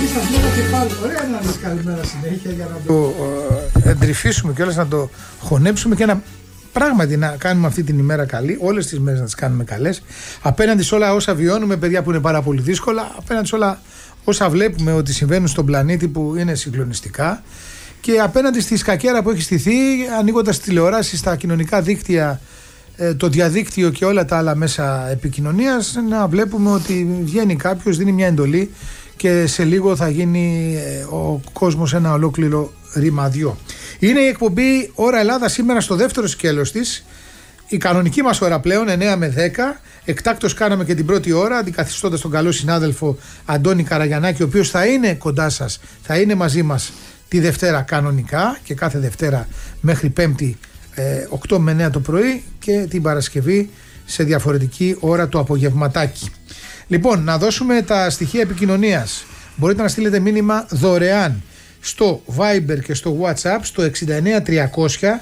σταθμένο και πάλι. Ωραία να λες καλημέρα συνέχεια για να το εντρυφήσουμε και όλες να το χωνέψουμε και να πράγματι να κάνουμε αυτή την ημέρα καλή, όλες τις μέρες να τις κάνουμε καλές. Απέναντι σε όλα όσα βιώνουμε, παιδιά, που είναι πάρα πολύ δύσκολα, απέναντι σε όλα όσα βλέπουμε ότι συμβαίνουν στον πλανήτη που είναι συγκλονιστικά και απέναντι στη σκακέρα που έχει στηθεί, ανοίγοντας τηλεοράσεις, τα κοινωνικά δίκτυα, το διαδίκτυο και όλα τα άλλα μέσα επικοινωνίας, να βλέπουμε ότι βγαίνει κάποιος, δίνει μια εντολή και σε λίγο θα γίνει ο κόσμος ένα ολόκληρο ρημαδιό. Είναι η εκπομπή Ώρα Ελλάδα σήμερα στο δεύτερο σκέλος της, η κανονική μας ώρα πλέον 9 με 10. Εκτάκτως κάναμε και την πρώτη ώρα, αντικαθιστώντας τον καλό συνάδελφο Αντώνη Καραγιαννάκη, ο οποίος θα είναι κοντά σας, θα είναι μαζί μας τη Δευτέρα κανονικά και κάθε Δευτέρα μέχρι Πέμπτη 8 με 9 το πρωί και την Παρασκευή σε διαφορετική ώρα το απογευματάκι. Λοιπόν, να δώσουμε τα στοιχεία επικοινωνίας. Μπορείτε να στείλετε μήνυμα δωρεάν στο Viber και στο WhatsApp στο 69300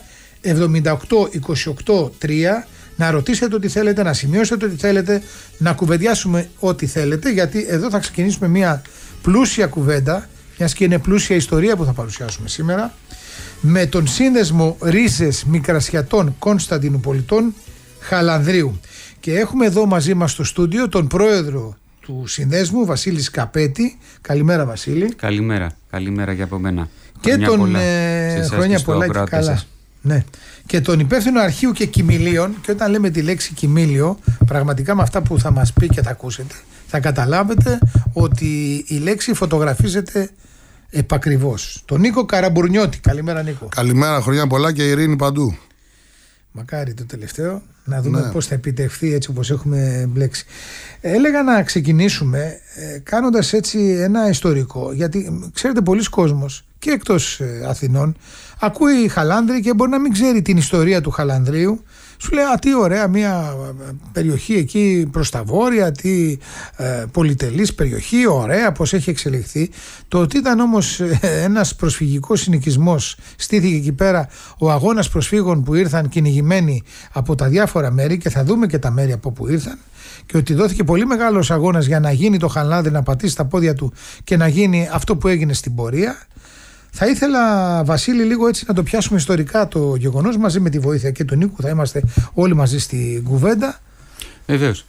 78 28 3, να ρωτήσετε ό,τι θέλετε, να σημειώσετε ό,τι θέλετε, να κουβεντιάσουμε ό,τι θέλετε, γιατί εδώ θα ξεκινήσουμε μια πλούσια κουβέντα, μιας και είναι πλούσια ιστορία που θα παρουσιάσουμε σήμερα, με τον σύνδεσμο Ρίζες Μικρασιατών Κωνσταντινουπολιτών Χαλανδρίου. Και έχουμε εδώ μαζί μας στο στούντιο τον πρόεδρο του συνδέσμου, Βασίλη Σκαπέτη. Καλημέρα, Βασίλη. Καλημέρα και από μένα. Και τον χρόνια πολλά και καλά. Ναι. Και τον υπεύθυνο αρχείου και κοιμηλίων. Και όταν λέμε τη λέξη κοιμήλιο, πραγματικά με αυτά που θα μας πει και θα ακούσετε, θα καταλάβετε ότι η λέξη φωτογραφίζεται επακριβώς. Τον Νίκο Καραμπουρνιώτη. Καλημέρα, Νίκο. Καλημέρα, χρόνια πολλά και ειρήνη παντού. Μακάρι το τελευταίο, να δούμε πώς θα επιτευχθεί έτσι όπως έχουμε μπλέξει. Έλεγα να ξεκινήσουμε κάνοντας έτσι ένα ιστορικό, γιατί ξέρετε πολλοί κόσμος και εκτός Αθηνών ακούει Χαλάνδρη και μπορεί να μην ξέρει την ιστορία του Χαλανδρίου. Σου λέει τι ωραία μια περιοχή εκεί προς τα βόρεια, τι πολυτελής περιοχή, ωραία πως έχει εξελιχθεί. Το ότι ήταν όμως ένας προσφυγικός συνοικισμός, στήθηκε εκεί πέρα ο αγώνας προσφύγων που ήρθαν κυνηγημένοι από τα διάφορα μέρη και θα δούμε και τα μέρη από που ήρθαν, και ότι δόθηκε πολύ μεγάλος αγώνας για να γίνει το Χαλάνδρι, να πατήσει τα πόδια του και να γίνει αυτό που έγινε στην πορεία. Θα ήθελα, Βασίλη, λίγο έτσι να το πιάσουμε ιστορικά το γεγονός, μαζί με τη βοήθεια και του Νίκου. Θα είμαστε όλοι μαζί στη κουβέντα. Βεβαίως.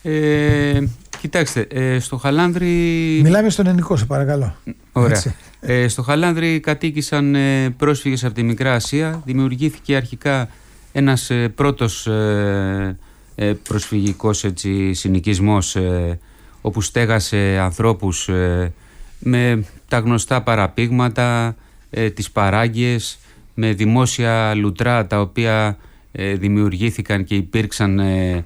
Κοιτάξτε, στο Χαλάνδρι... Μιλάμε στον ελληνικό, σε παρακαλώ. Ωραία. Στο Χαλάνδρι κατοίκησαν πρόσφυγες από τη Μικρά Ασία. Δημιουργήθηκε αρχικά ένας πρώτος προσφυγικός συνοικισμός, όπου στέγασε ανθρώπους με τα γνωστά παραπήγματα, τις παράγκες, με δημόσια λουτρά τα οποία δημιουργήθηκαν και υπήρξαν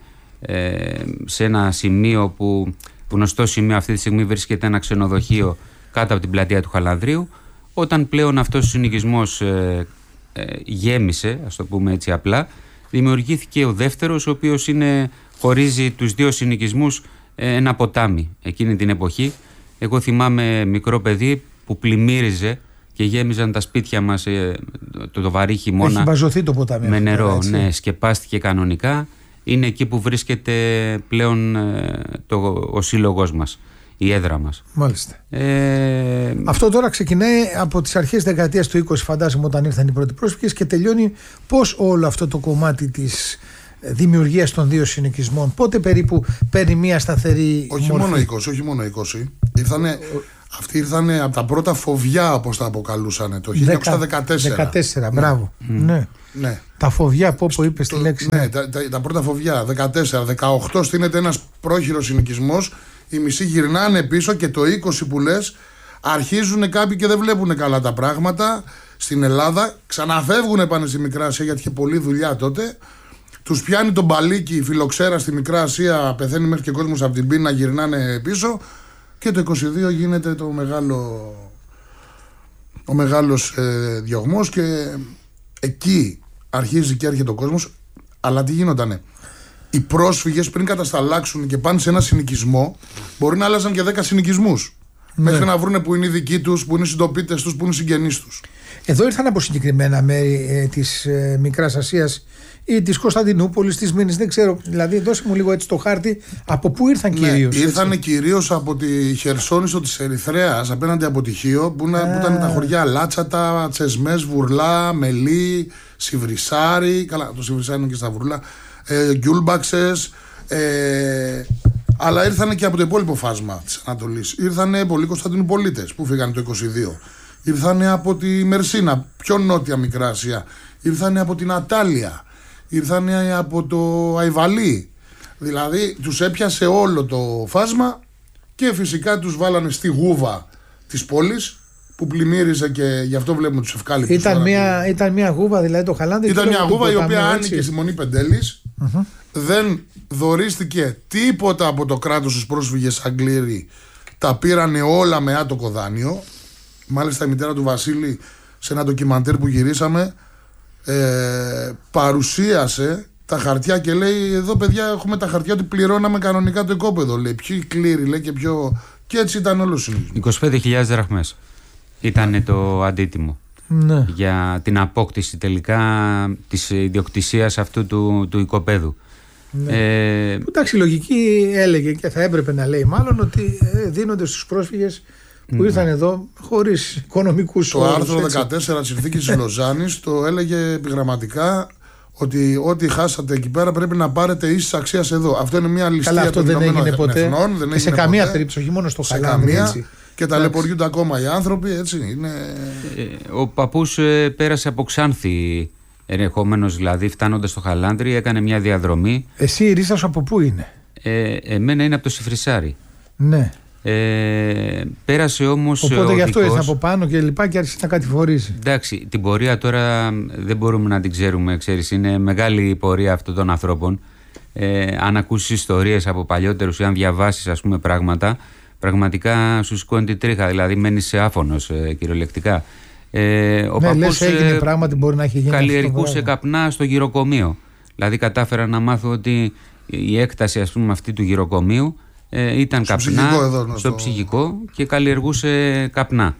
σε ένα σημείο που γνωστό σημείο αυτή τη στιγμή βρίσκεται ένα ξενοδοχείο κάτω από την πλατεία του Χαλανδρίου. Όταν πλέον αυτός ο συνοικισμός γέμισε, ας το πούμε έτσι απλά, δημιουργήθηκε ο δεύτερος, ο οποίος χωρίζει τους δύο συνοικισμούς ένα ποτάμι εκείνη την εποχή. Εγώ θυμάμαι μικρό παιδί που πλημμύριζε και γέμιζαν τα σπίτια μας το βαρύ χειμώνα. Έχει βαζωθεί το ποτάμι με νερό, ναι, σκεπάστηκε κανονικά. Είναι εκεί που βρίσκεται πλέον ο σύλλογος μας, η έδρα μας. Μάλιστα. Αυτό τώρα ξεκινάει από τις αρχές δεκαετίας του 20, φαντάζομαι, όταν ήρθαν οι πρώτοι πρόσφυγες, και τελειώνει πώς όλο αυτό το κομμάτι της δημιουργίας των δύο συνοικισμών, πότε περίπου παίρνει μια σταθερή όχι μορφή? Όχι μόνο 20. Αυτοί ήρθαν από τα πρώτα φοβιά, όπως τα αποκαλούσαν, το 1914. 14, μπράβο. Ναι. Τα φοβιά, που είπες τη λέξη. Ναι, τα πρώτα φοβιά, 14. 18 στείνεται ένας πρόχειρος συνοικισμός, οι μισοί γυρνάνε πίσω και το 20 που λες αρχίζουν κάποιοι και δεν βλέπουν καλά τα πράγματα στην Ελλάδα, ξαναφεύγουν πάνε στη Μικρά Ασία γιατί είχε πολλή δουλειά τότε. Τους πιάνει το μπαλίκι, η φιλοξέρα στη Μικρά Ασία, πεθαίνει μέχρι και κόσμος από την πείνα, γυρνάνε πίσω, και το 22 γίνεται ο μεγάλος διωγμός, και εκεί αρχίζει και έρχεται ο κόσμος. Αλλά τι γίνοντανε? Οι πρόσφυγες πριν κατασταλάξουν και πάνε σε ένα συνοικισμό, μπορεί να άλλαζαν και 10 συνοικισμούς. Μέχρι να βρούνε που είναι οι δικοί τους, που είναι οι συντοπίτες τους, που είναι οι συγγενείς τους. Εδώ ήρθαν από συγκεκριμένα μέρη της Μικράς Ασίας ή της Κωνσταντινούπολης, της Μήνης, δεν ξέρω. Δηλαδή, δώσε μου λίγο έτσι το χάρτη από πού ήρθαν κυρίως. Ήρθαν κυρίως από τη Χερσόνησο της Ερυθρέας, απέναντι από τη Χίο, που ήταν τα χωριά Λάτσατα, Τσεσμές, Βουρλά, Μελή, Σιβρισάρι. Καλά, το Σιβρισάρι είναι και στα Βουρλά. Γκιούλμπαξες. Αλλά ήρθαν και από το υπόλοιπο φάσμα της Ανατολής. Ήρθαν πολλοί Κωνσταντινουπολίτες που φύγανε το 22. Ήρθαν από τη Μερσίνα, πιο νότια Μικρά Ασία. Ήρθαν από την Ατάλια. Ήρθαν από το Αϊβαλί. Δηλαδή τους έπιασε όλο το φάσμα και φυσικά τους βάλανε στη γούβα της πόλης που πλημμύριζε και γι' αυτό βλέπουμε τους ευκάλυπτους. Ήταν μια γούβα, δηλαδή το Χαλάνδρι. Ήταν μια γούβα η οποία άνοιγε στη Μονή Πεντέλης. Δεν δωρίστηκε τίποτα από το κράτος στους πρόσφυγες Αγγλίροι. Τα πήρανε όλα με άτοκο δάνειο. Μάλιστα η μητέρα του Βασίλη σε ένα ντοκιμαντέρ που γυρίσαμε παρουσίασε τα χαρτιά και λέει: εδώ παιδιά έχουμε τα χαρτιά ότι πληρώναμε κανονικά το οικόπεδο. Λέει ποιοι κλήροι, λέει, και ποιο. Και έτσι ήταν όλο συνήθω. 25.000 δραχμές ήταν το αντίτιμο. Ναι. Για την απόκτηση τελικά της ιδιοκτησίας αυτού του οικοπαίδου. Ναι. Εντάξει, η λογική έλεγε και θα έπρεπε να λέει μάλλον ότι δίνονται στους πρόσφυγες που ήρθαν εδώ χωρίς οικονομικούς όρους. Το άρθρο 14 της Συνθήκης της Λοζάνης το έλεγε επιγραμματικά ότι ό,τι χάσατε εκεί πέρα πρέπει να πάρετε ίσης αξίας εδώ. Αυτό είναι μια ληστεία. Καλά, αυτό δεν έγινε ποτέ. Δεν σε καμία περίπτωση, όχι μόνο στο Χαλάνδρι. Και ταλαιπωριούνται ακόμα οι άνθρωποι, έτσι είναι. Ο παππούς πέρασε από Ξάνθη, ενδεχομένως δηλαδή, φτάνοντας στο Χαλάνδρι, έκανε μια διαδρομή. Εσύ η ρίζα σου από πού είναι? Εμένα είναι από το Σιφρισάρι. Ναι. Πέρασε όμως. Οπότε γι' αυτό ήρθε από πάνω και λοιπά και άρχισε να κατηφορίζει. Εντάξει, την πορεία τώρα δεν μπορούμε να την ξέρουμε, ξέρεις, είναι μεγάλη η πορεία αυτών των ανθρώπων. Αν ακούσεις ιστορίες από παλιότερους ή αν διαβάσεις, ας πούμε, πράγματα, πραγματικά σου σηκώνει τη τρίχα, δηλαδή μένεις άφωνος κυριολεκτικά. Ο παππούς έγινε πράγματι, μπορεί να έχει γίνει. Καλλιεργούσε καπνά στο γυροκομείο. Δηλαδή κατάφερα να μάθω ότι η έκταση, ας πούμε, αυτή του γυροκομείου ήταν στο καπνά στο ψυχικό και καλλιεργούσε καπνά.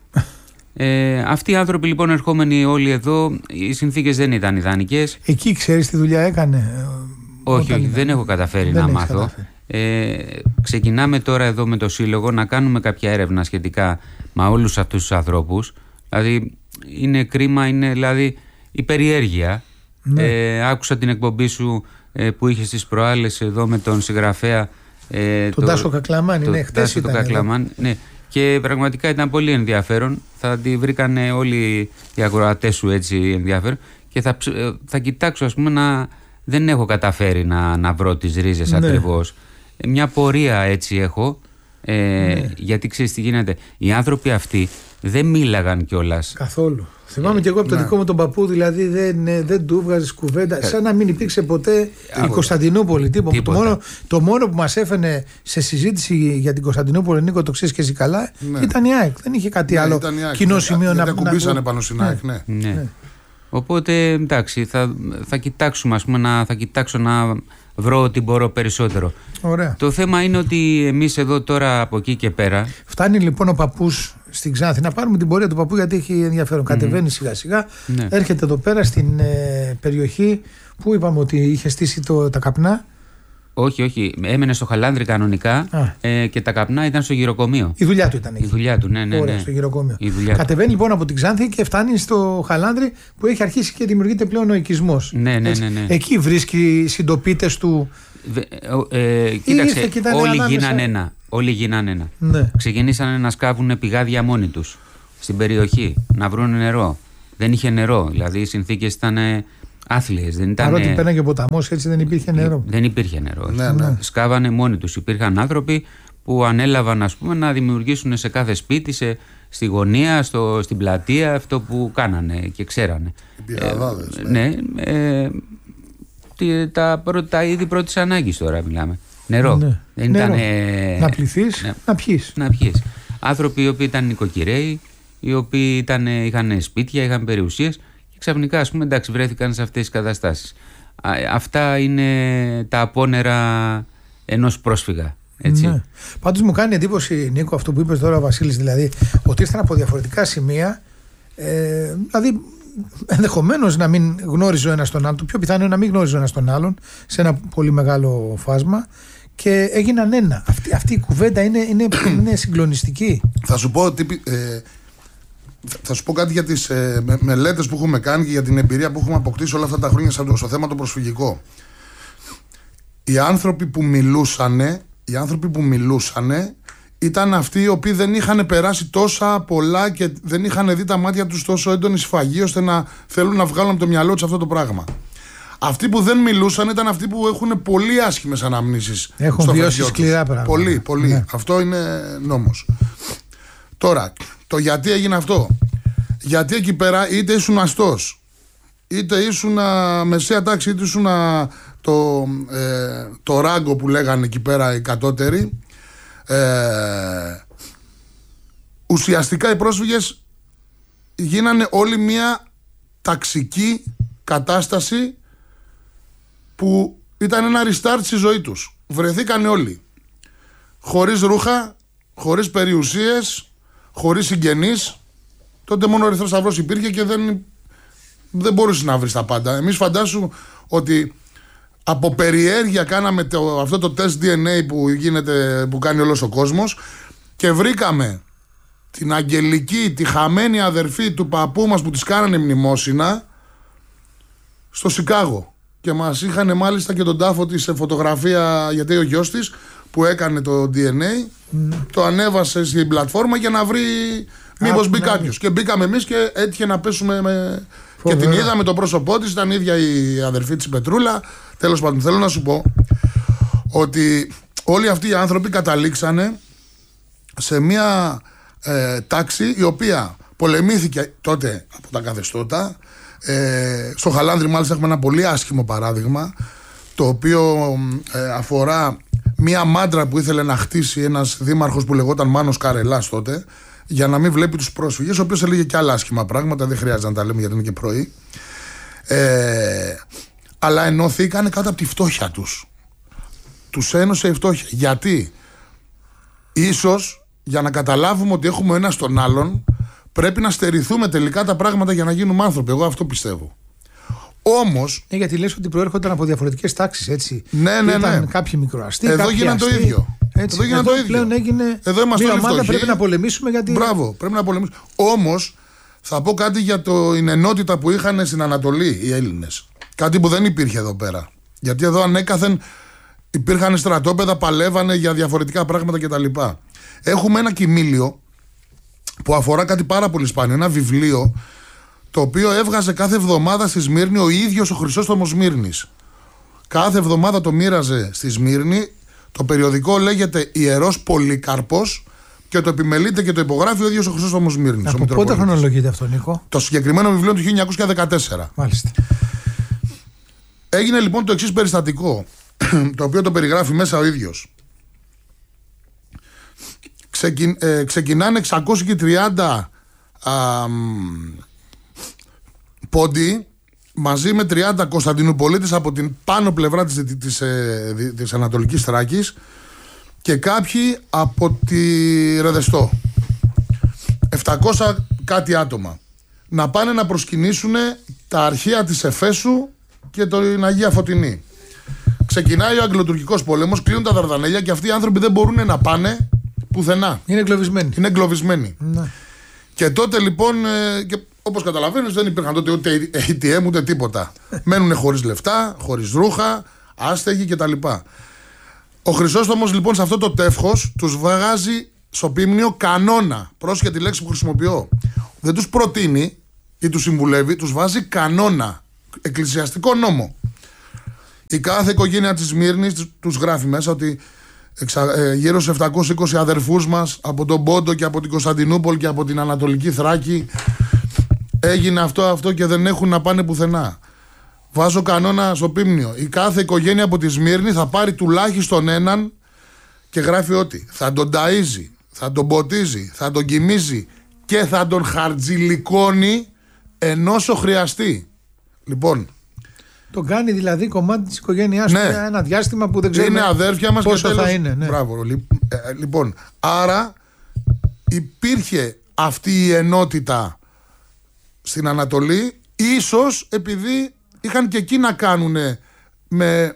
Αυτοί οι άνθρωποι λοιπόν ερχόμενοι όλοι εδώ, οι συνθήκες δεν ήταν ιδανικές. Εκεί ξέρεις τι δουλειά έκανε? Όχι, δεν έχω καταφέρει να μάθω. Ξεκινάμε τώρα εδώ με το Σύλλογο να κάνουμε κάποια έρευνα σχετικά με όλους αυτούς τους ανθρώπους. Δηλαδή είναι κρίμα, είναι δηλαδή η περιέργεια. Ναι. Άκουσα την εκπομπή σου που είχες τις προάλλες εδώ με τον συγγραφέα τον Τάσο Κακλαμάνη, ναι, χτες ήταν Κακλαμάνη, ναι. Και πραγματικά ήταν πολύ ενδιαφέρον. Θα τη βρήκανε όλοι οι ακροατές σου έτσι ενδιαφέρον. Και θα κοιτάξω, ας πούμε, δεν έχω καταφέρει να βρω τις ρίζες, ναι, ακριβώς. Μια πορεία έτσι έχω. Ναι. Γιατί ξέρεις τι γίνεται. Οι άνθρωποι αυτοί δεν μίλαγαν κιόλας. Καθόλου. Θυμάμαι και εγώ από τον δικό μου τον παππού, δηλαδή δεν του έβγαζε κουβέντα, σαν να μην υπήρξε ποτέ η Κωνσταντινούπολη. Το μόνο που μας έφερε σε συζήτηση για την Κωνσταντινούπολη, Νίκο, το ξέρεις και εσύ καλά, ήταν η ΑΕΚ. Δεν είχε κάτι άλλο κοινό σημείο να πούμε. Δεν κουμπίσανε πάνω στην ΑΕΚ, ναι. Οπότε εντάξει, θα κοιτάξουμε, ας πούμε, θα κοιτάξω να βρω ό,τι μπορώ περισσότερο. Ωραία. Το θέμα είναι ότι εμείς εδώ τώρα από εκεί και πέρα. Φτάνει λοιπόν ο παππούς στην Ξάνθη. Να πάρουμε την πορεία του παππού γιατί έχει ενδιαφέρον. Κατεβαίνει σιγά σιγά. Ναι. Έρχεται εδώ πέρα στην περιοχή που είπαμε ότι είχε στήσει τα καπνά. Όχι. Έμενε στο Χαλάνδρι κανονικά και τα καπνά ήταν στο γυροκομείο. Η δουλειά του ήταν εκεί. Η δουλειά του, ναι. Ωραία, στο γυροκομείο. Κατεβαίνει λοιπόν από την Ξάνθη και φτάνει στο Χαλάνδρι που έχει αρχίσει και δημιουργείται πλέον ο οικισμός. Ναι. Εκεί βρίσκει συντοπίτες του. Κοίταξε, όλοι γίνανε ένα. Ναι. Ξεκινήσανε να σκάβουν πηγάδια μόνοι τους στην περιοχή, να βρουν νερό. Δεν είχε νερό, δηλαδή οι συνθήκες ήταν άθλιες. Παρότι πέρανε και ο ποταμός, έτσι δεν υπήρχε νερό. Δεν υπήρχε νερό. Ναι. Σκάβανε μόνοι τους. Υπήρχαν άνθρωποι που ανέλαβαν, ας πούμε, να δημιουργήσουν σε κάθε σπίτι, στη γωνία, στην πλατεία, αυτό που κάνανε και ξέρανε. Ναι. Τα είδη πρώτης ανάγκης τώρα μιλάμε. Νερό. Ναι. Δεν ήταν, να πληθείς, να πιείς. Άνθρωποι οι οποίοι ήταν νοικοκυρέοι, οι οποίοι είχαν σπίτια, είχαν περιουσίες και ξαφνικά, ας πούμε, εντάξει, βρέθηκαν σε αυτές τις καταστάσεις. Αυτά είναι τα απόνερα ενός πρόσφυγα. Έτσι. Ναι. Πάντως μου κάνει εντύπωση, Νίκο, αυτό που είπες τώρα ο Βασίλης, δηλαδή ότι ήρθαν από διαφορετικά σημεία, δηλαδή ενδεχομένως να μην γνώριζε ο ένας τον άλλον, το πιο πιθανό είναι να μην γνώριζε ο ένας τον άλλον σε ένα πολύ μεγάλο φάσμα και έγιναν ένα. Αυτή η κουβέντα είναι συγκλονιστική. Θα σου πω ότι. Θα σου πω κάτι για τις μελέτες που έχουμε κάνει και για την εμπειρία που έχουμε αποκτήσει όλα αυτά τα χρόνια στο θέμα το προσφυγικό. Οι άνθρωποι που μιλούσανε ήταν αυτοί οι οποίοι δεν είχαν περάσει τόσα πολλά και δεν είχαν δει τα μάτια τους τόσο έντονη σφαγή ώστε να θέλουν να βγάλουν από το μυαλό τους αυτό το πράγμα. Αυτοί που δεν μιλούσαν ήταν αυτοί που έχουν πολύ άσχημες αναμνήσεις. Έχουν βιώσει σκληρά πράγματα. Πολύ. Ναι. Αυτό είναι νόμος. Τώρα, το γιατί έγινε αυτό. Γιατί εκεί πέρα είτε ήσουν αστός, είτε ήσουν μεσαία τάξη, είτε ήσουν το ράγκο που λέγανε εκεί πέρα οι κατώτεροι, ουσιαστικά οι πρόσφυγες γίνανε όλη μια ταξική κατάσταση που ήταν ένα restart στη ζωή τους. Βρεθήκανε όλοι χωρίς ρούχα, χωρίς περιουσίες, χωρίς συγγενείς. Τότε μόνο ο Ερυθρός Σταυρός υπήρχε και δεν μπορούσε να βρει τα πάντα. Εμείς φαντάσου ότι από περιέργεια κάναμε αυτό το τεστ DNA που κάνει όλος ο κόσμος και βρήκαμε την αγγελική, τη χαμένη αδερφή του παππού μας που της κάνανε μνημόσυνα στο Σικάγο. Και μας είχαν μάλιστα και τον τάφο της σε φωτογραφία, γιατί ο γιος της που έκανε το DNA το ανέβασε στην πλατφόρμα για να βρει μήπως μπει κάποιος. Και μπήκαμε εμείς και έτυχε να πέσουμε και την είδαμε το πρόσωπό της, ήταν η ίδια η αδερφή της Πετρούλα. Τέλος πάντων, θέλω να σου πω ότι όλοι αυτοί οι άνθρωποι καταλήξανε σε μια τάξη η οποία πολεμήθηκε τότε από τα καθεστώτα. Στο Χαλάνδρι μάλιστα έχουμε ένα πολύ άσχημο παράδειγμα, το οποίο αφορά μια μάντρα που ήθελε να χτίσει ένας δήμαρχος που λεγόταν Μάνος Καρελάς τότε, για να μην βλέπει τους πρόσφυγες, ο οποίος έλεγε και άλλα άσχημα πράγματα, δεν χρειάζεται να τα λέμε γιατί είναι και πρωί. Αλλά ενώθηκαν κάτω από τη φτώχεια τους. Τους ένωσε η φτώχεια. Γιατί? Ίσως για να καταλάβουμε ότι έχουμε ένας τον άλλον πρέπει να στερηθούμε τελικά τα πράγματα για να γίνουμε άνθρωποι. Εγώ αυτό πιστεύω. Όμως. Γιατί λες ότι προέρχονταν από διαφορετικές τάξεις, έτσι. Ναι. Ήταν κάποιοι μικροαστοί. Εδώ γίνεται το ίδιο. Έτσι. Εδώ πλέον έγινε μια ομάδα, πρέπει να πολεμήσουμε γιατί. Μπράβο, πρέπει να πολεμήσουμε. Όμως θα πω κάτι για την ενότητα που είχαν στην Ανατολή οι Έλληνες. Κάτι που δεν υπήρχε εδώ πέρα. Γιατί εδώ ανέκαθεν υπήρχαν στρατόπεδα, παλεύανε για διαφορετικά πράγματα κτλ. Έχουμε ένα κοιμήλιο που αφορά κάτι πάρα πολύ σπάνιο. Ένα βιβλίο το οποίο έβγαζε κάθε εβδομάδα στη Σμύρνη ο ίδιος ο Χρυσόστομος Σμύρνης. Κάθε εβδομάδα το μοίραζε στη Σμύρνη. Το περιοδικό λέγεται Ιερός Πολύκαρπος και το επιμελείται και το υπογράφει ο ίδιος ο Χρυσόστομος Σμύρνης. Από πότε χρονολογείται αυτό, Νίκο? Το συγκεκριμένο βιβλίο του 1914. Μάλιστα. Έγινε λοιπόν το εξής περιστατικό, το οποίο το περιγράφει μέσα ο ίδιος. Ξεκινάνε 630 πόντι μαζί με 30 Κωνσταντινουπολίτες από την πάνω πλευρά της Ανατολικής Θράκης και κάποιοι από τη Ρεδεστό. 700 κάτι άτομα. Να πάνε να προσκυνήσουν τα αρχαία της Εφέσου και την Αγία Φωτεινή. Ξεκινάει ο Αγγλοτουρκικός πόλεμος, κλείνουν τα Δαρδανέλια και αυτοί οι άνθρωποι δεν μπορούν να πάνε πουθενά. Είναι εγκλωβισμένοι. Ναι. Και τότε λοιπόν, όπως καταλαβαίνεις, δεν υπήρχαν τότε ούτε ATM ούτε τίποτα. Μένουν χωρίς λεφτά, χωρίς ρούχα, άστεγοι κτλ. Ο Χρυσόστομος λοιπόν σε αυτό το τεύχος τους βγάζει στο πίμνιο κανόνα. Πρόσεχε τη λέξη που χρησιμοποιώ. Δεν τους προτείνει ή τους συμβουλεύει, τους βάζει κανόνα. Εκκλησιαστικό νόμο. Η κάθε οικογένεια της Σμύρνης τους γράφει μέσα ότι γύρω σε 720 αδερφούς μας από τον Πόντο και από την Κωνσταντινούπολη και από την Ανατολική Θράκη έγινε αυτό και δεν έχουν να πάνε πουθενά. Βάζω κανόνα στο πίμνιο. Η κάθε οικογένεια από τη Σμύρνη θα πάρει τουλάχιστον έναν και γράφει ότι θα τον ταΐζει, θα τον ποτίζει, θα τον κοιμίζει και θα τον χαρτζηλικώνει ενώ χρειαστεί. Λοιπόν, Τον κάνει δηλαδή κομμάτι της οικογένειάς του για ένα διάστημα που δεν ξέρουμε είναι αδέρφια μας πόσο και τέλος, θα είναι. Ναι. Μπράβο. Λοιπόν, άρα υπήρχε αυτή η ενότητα στην Ανατολή, ίσως επειδή είχαν και εκεί να κάνουν με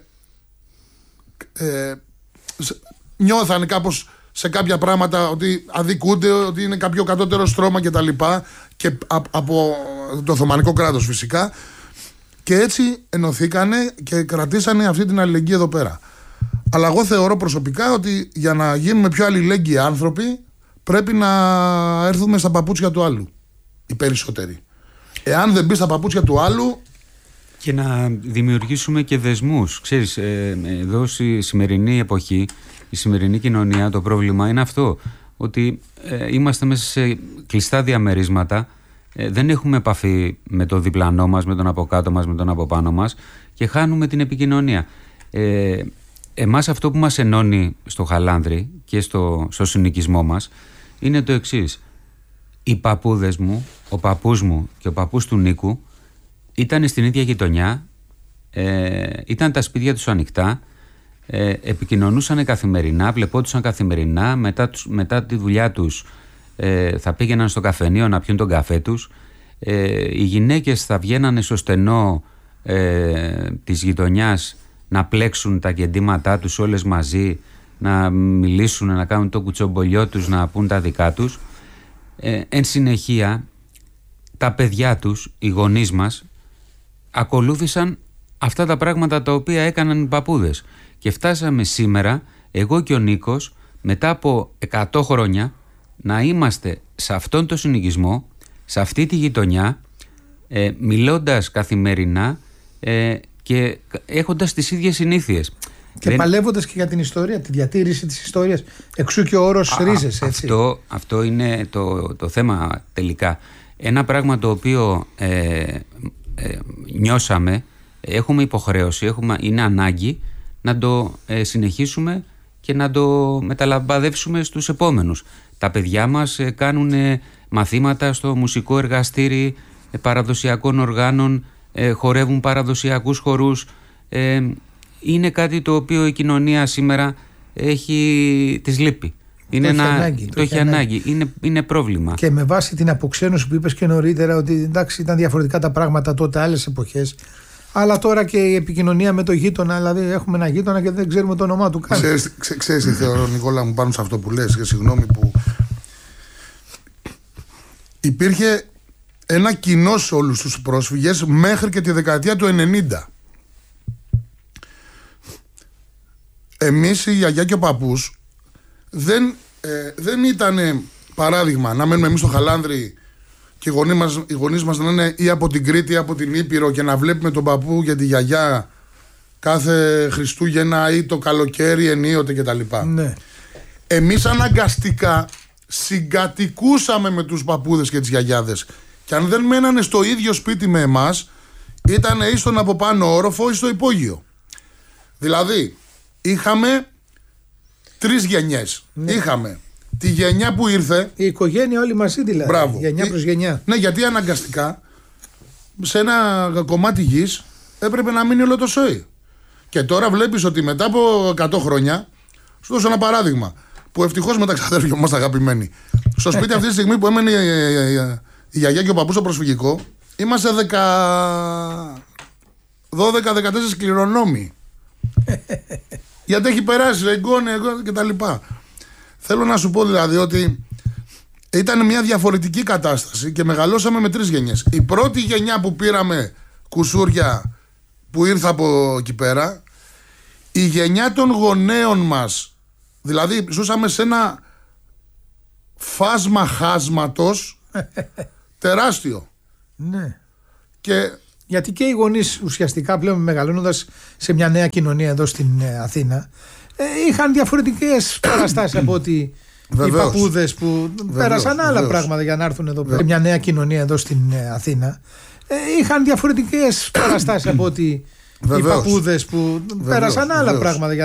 νιώθανε κάπως σε κάποια πράγματα ότι αδικούνται, ότι είναι κάποιο κατώτερο στρώμα κτλ. Και από το Οθωμανικό κράτος φυσικά. Και έτσι ενωθήκανε και κρατήσανε αυτή την αλληλεγγύη εδώ πέρα. Αλλά εγώ θεωρώ προσωπικά ότι για να γίνουμε πιο αλληλέγγυοι άνθρωποι πρέπει να έρθουμε στα παπούτσια του άλλου. Οι περισσότεροι. Εάν δεν μπει στα παπούτσια του άλλου. Και να δημιουργήσουμε και δεσμούς. Ξέρεις, εδώ στη σημερινή εποχή, η σημερινή κοινωνία, το πρόβλημα είναι αυτό. Ότι είμαστε μέσα σε κλειστά διαμερίσματα, δεν έχουμε επαφή με το διπλανό μας, με τον από κάτω μας, με τον από πάνω μας και χάνουμε την επικοινωνία. Εμάς αυτό που μας ενώνει στο Χαλάνδρι και στο συνοικισμό μας είναι το εξής. Οι παππούδες μου, ο παππούς μου και ο παππούς του Νίκου ήταν στην ίδια γειτονιά, ήταν τα σπίτια τους ανοιχτά, επικοινωνούσαν καθημερινά, βλεπόντουσαν καθημερινά, μετά τη δουλειά τους θα πήγαιναν στο καφενείο να πιούν τον καφέ τους, οι γυναίκες θα βγαίνανε στο στενό της γειτονιάς να πλέξουν τα κεντήματά τους όλες μαζί, να μιλήσουν, να κάνουν το κουτσομπολιό τους, να πούν τα δικά τους. Εν συνεχεία τα παιδιά τους, οι γονείς μας, ακολούθησαν αυτά τα πράγματα τα οποία έκαναν οι παππούδες και φτάσαμε σήμερα, εγώ και ο Νίκος, μετά από 100 χρόνια να είμαστε σε αυτόν τον συνοικισμό, σε αυτή τη γειτονιά, μιλώντας καθημερινά και έχοντας τις ίδιες συνήθειες. Και παλεύοντας και για την ιστορία, τη διατήρηση της ιστορίας. Εξού και ο όρος ρίζες, έτσι. Αυτό είναι το θέμα τελικά. Ένα πράγμα το οποίο νιώσαμε, έχουμε υποχρέωση, είναι ανάγκη να το συνεχίσουμε και να το μεταλαμπαδεύσουμε στους επόμενους. Τα παιδιά μας κάνουν μαθήματα στο μουσικό εργαστήρι παραδοσιακών οργάνων, χορεύουν παραδοσιακούς χορούς. Είναι κάτι το οποίο η κοινωνία σήμερα της λείπει. Το έχει ανάγκη. Είναι πρόβλημα. Και με βάση την αποξένωση που είπες και νωρίτερα, ότι εντάξει, ήταν διαφορετικά τα πράγματα τότε, άλλες εποχές. Αλλά τώρα και η επικοινωνία με το γείτονα, δηλαδή έχουμε ένα γείτονα και δεν ξέρουμε το όνομά του καν. Ξέρεις τι θεωρώ, Νικόλα μου, πάνω σε αυτό που λες, και συγγνώμη που υπήρχε ένα κοινό σε όλους τους πρόσφυγες μέχρι και τη δεκαετία του 90. Εμείς η γιαγιά και ο παππούς δεν ήταν παράδειγμα να μένουμε εμείς στο Χαλάνδρι και οι γονείς μας να είναι ή από την Κρήτη ή από την Ήπειρο και να βλέπουμε τον παππού και τη γιαγιά κάθε Χριστούγεννα ή το καλοκαίρι ενίοτε κτλ. Ναι. Εμείς αναγκαστικά συγκατοικούσαμε με τους παππούδες και τις γιαγιάδες και αν δεν μένανε στο ίδιο σπίτι με εμάς ήταν ή στον από πάνω όροφο ή στο υπόγειο. Δηλαδή είχαμε 3 γενιές. Ναι. Είχαμε τη γενιά που ήρθε. Η οικογένεια όλοι μαζί δηλαδή. Μπράβο. Γενιά προς γενιά. Ναι, γιατί αναγκαστικά σε ένα κομμάτι γης έπρεπε να μείνει όλο το σόι. Και τώρα βλέπεις ότι μετά από 100 χρόνια, σου δώσω ένα παράδειγμα, που ευτυχώς με τα ξαδέρφια μας τα αγαπημένοι. Στο σπίτι αυτή τη στιγμή που έμενε η γιαγιά και ο παππούς στο προσφυγικό, είμαστε 12-14 κληρονόμοι. Γιατί έχει περάσει εγγόνι και τα λοιπά. Θέλω να σου πω δηλαδή ότι ήταν μια διαφορετική κατάσταση και μεγαλώσαμε με 3 γενιές. Η πρώτη γενιά που πήραμε κουσούρια που ήρθε από εκεί πέρα, η γενιά των γονέων μας, δηλαδή ζούσαμε σε ένα φάσμα χάσματος τεράστιο. Ναι. Και γιατί και οι γονείς ουσιαστικά πλέον μεγαλώνοντας σε μια νέα κοινωνία εδώ στην Αθήνα είχαν διαφορετικές παραστάσεις από ότι οι παππούδες που πέρασαν άλλα πράγματα για να έρθουν εδώ πέρα. Σε μια νέα κοινωνία εδώ στην Αθήνα είχαν διαφορετικές παραστάσεις από ότι οι παππούδες που πέρασαν άλλα πράγματα για